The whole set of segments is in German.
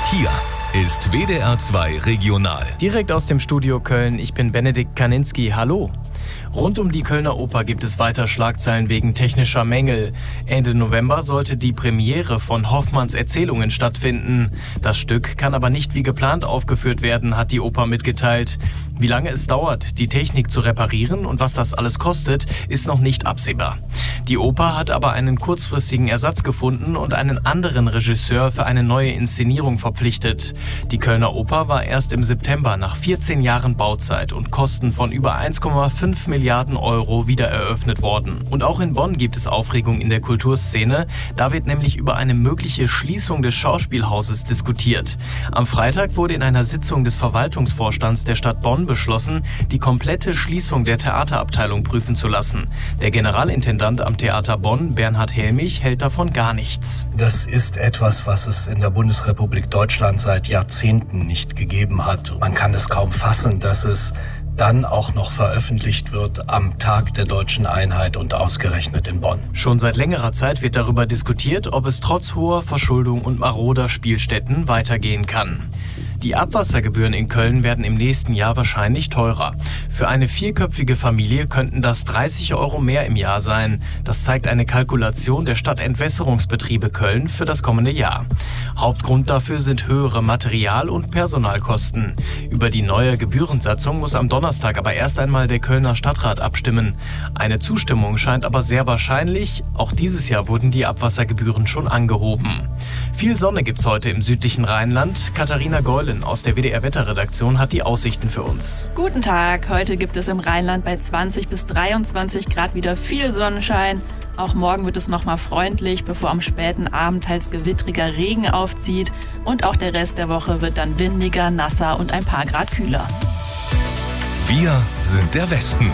Hier ist WDR 2 Regional. Direkt aus dem Studio Köln, ich bin Benedikt Kaninski. Hallo. Rund um die Kölner Oper gibt es weiter Schlagzeilen wegen technischer Mängel. Ende November sollte die Premiere von Hoffmanns Erzählungen stattfinden. Das Stück kann aber nicht wie geplant aufgeführt werden, hat die Oper mitgeteilt. Wie lange es dauert, die Technik zu reparieren und was das alles kostet, ist noch nicht absehbar. Die Oper hat aber einen kurzfristigen Ersatz gefunden und einen anderen Regisseur für eine neue Inszenierung verpflichtet. Die Kölner Oper war erst im September nach 14 Jahren Bauzeit und Kosten von über 1,5 Milliarden Euro wieder eröffnet worden. Und auch in Bonn gibt es Aufregung in der Kulturszene. Da wird nämlich über eine mögliche Schließung des Schauspielhauses diskutiert. Am Freitag wurde in einer Sitzung des Verwaltungsvorstands der Stadt Bonn beschlossen, die komplette Schließung der Theaterabteilung prüfen zu lassen. Der Generalintendant am Theater Bonn, Bernhard Helmich, hält davon gar nichts. Das ist etwas, was es in der Bundesrepublik Deutschland seit Jahrzehnten nicht gegeben hat. Man kann es kaum fassen, dass es dann auch noch veröffentlicht wird am Tag der deutschen Einheit und ausgerechnet in Bonn. Schon seit längerer Zeit wird darüber diskutiert, ob es trotz hoher Verschuldung und maroder Spielstätten weitergehen kann. Die Abwassergebühren in Köln werden im nächsten Jahr wahrscheinlich teurer. Für eine vierköpfige Familie könnten das 30 Euro mehr im Jahr sein. Das zeigt eine Kalkulation der Stadtentwässerungsbetriebe Köln für das kommende Jahr. Hauptgrund dafür sind höhere Material- und Personalkosten. Über die neue Gebührensatzung muss am Donnerstag aber erst einmal der Kölner Stadtrat abstimmen. Eine Zustimmung scheint aber sehr wahrscheinlich. Auch dieses Jahr wurden die Abwassergebühren schon angehoben. Viel Sonne gibt's heute im südlichen Rheinland. Katharina Geulen aus der WDR-Wetterredaktion hat die Aussichten für uns. Guten Tag, heute gibt es im Rheinland bei 20 bis 23 Grad wieder viel Sonnenschein. Auch morgen wird es nochmal freundlich, bevor am späten Abend teils gewittriger Regen aufzieht. Und auch der Rest der Woche wird dann windiger, nasser und ein paar Grad kühler. Wir sind der Westen.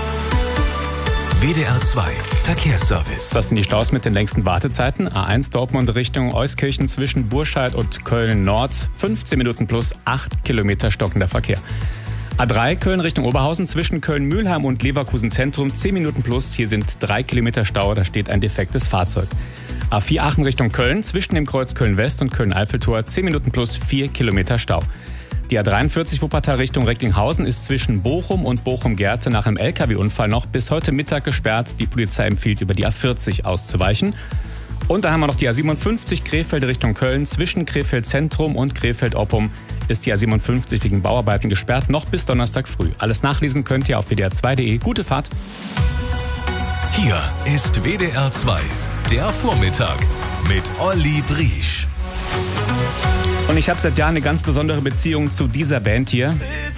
WDR 2 Verkehrsservice. Das sind die Staus mit den längsten Wartezeiten. A1 Dortmund Richtung Euskirchen zwischen Burscheid und Köln Nord. 15 Minuten plus 8 Kilometer stockender Verkehr. A3 Köln Richtung Oberhausen zwischen Köln-Mühlheim und Leverkusen Zentrum. 10 Minuten plus. Hier sind 3 Kilometer Stau. Da steht ein defektes Fahrzeug. A4 Aachen Richtung Köln zwischen dem Kreuz Köln-West und Köln-Eiffeltor. 10 Minuten plus 4 Kilometer Stau. Die A43 Wuppertal Richtung Recklinghausen ist zwischen Bochum und Bochum-Gerte nach einem LKW-Unfall noch bis heute Mittag gesperrt. Die Polizei empfiehlt, über die A40 auszuweichen. Und dann haben wir noch die A57 Krefeld Richtung Köln. Zwischen Krefeld Zentrum und Krefeld Oppum ist die A57 wegen Bauarbeiten gesperrt, noch bis Donnerstag früh. Alles nachlesen könnt ihr auf wdr2.de. Gute Fahrt. Hier ist WDR 2, der Vormittag mit Olli Briesch. Und ich habe seit Jahren eine ganz besondere Beziehung zu dieser Band hier.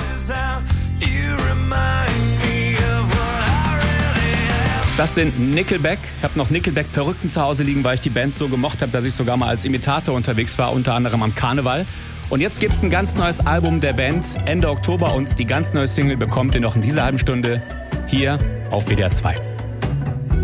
Das sind Nickelback. Ich habe noch Nickelback-Perücken zu Hause liegen, weil ich die Band so gemocht habe, dass ich sogar mal als Imitator unterwegs war, unter anderem am Karneval. Und jetzt gibt es ein ganz neues Album der Band Ende Oktober und die ganz neue Single bekommt ihr noch in dieser halben Stunde hier auf WDR 2.